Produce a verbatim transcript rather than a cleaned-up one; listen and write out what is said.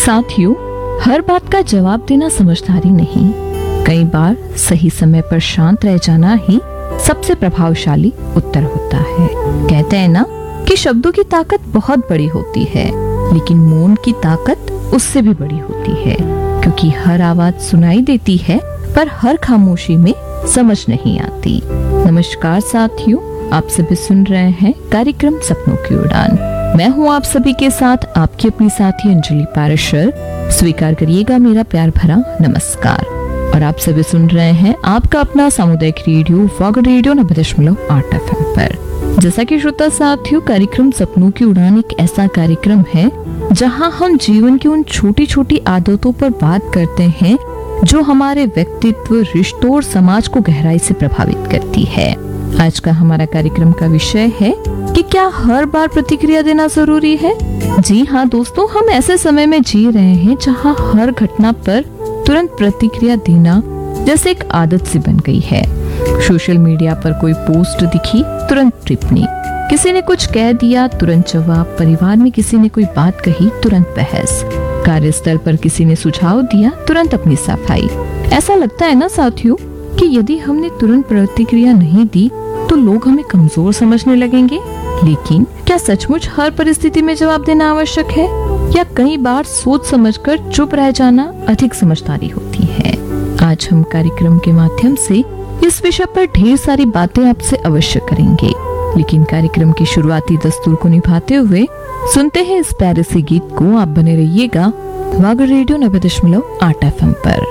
साथियों, हर बात का जवाब देना समझदारी नहीं, कई बार सही समय पर शांत रह जाना ही सबसे प्रभावशाली उत्तर होता है। कहते हैं ना कि शब्दों की ताकत बहुत बड़ी होती है, लेकिन मौन की ताकत उससे भी बड़ी होती है, क्योंकि हर आवाज सुनाई देती है पर हर खामोशी में समझ नहीं आती। नमस्कार साथियों, आप सभी सुन रहे हैं कार्यक्रम सपनों की उड़ान। मैं हूं आप सभी के साथ आपकी अपनी साथी अंजलि पाराशर। स्वीकार करिएगा मेरा प्यार भरा नमस्कार। और आप सभी सुन रहे हैं आपका अपना सामुदायिक रेडियो वागड़ रेडियो नब्बे दशमलव आठ एफ एम पर। जैसा कि श्रोता साथियों, कार्यक्रम सपनों की उड़ान एक ऐसा कार्यक्रम है जहां हम जीवन की उन छोटी छोटी आदतों पर बात करते हैं जो हमारे व्यक्तित्व, रिश्तों और समाज को गहराई से प्रभावित करती है। आज का हमारा कार्यक्रम का विषय है कि क्या हर बार प्रतिक्रिया देना जरूरी है। जी हाँ दोस्तों, हम ऐसे समय में जी रहे हैं जहाँ हर घटना पर तुरंत प्रतिक्रिया देना जैसे एक आदत सी बन गई है। सोशल मीडिया पर कोई पोस्ट दिखी, तुरंत टिप्पणी, किसी ने कुछ कह दिया, तुरंत जवाब, परिवार में किसी ने कोई बात कही, तुरंत बहस, कार्यस्थल पर किसी ने सुझाव दिया, तुरंत अपनी सफाई। ऐसा लगता है ना साथियों कि यदि हमने तुरंत प्रतिक्रिया नहीं दी तो लोग हमें कमजोर समझने लगेंगे। लेकिन क्या सचमुच हर परिस्थिति में जवाब देना आवश्यक है, या कई बार सोच समझकर चुप रह जाना अधिक समझदारी होती है। आज हम कार्यक्रम के माध्यम से इस विषय पर ढेर सारी बातें आपसे अवश्य करेंगे, लेकिन कार्यक्रम की शुरुआती दस्तूर को निभाते हुए सुनते हैं इस प्यारे से गीत को। आप बने रहिएगा वागड़ रेडियो नब्बे दशमलव आठ एफ एम पर।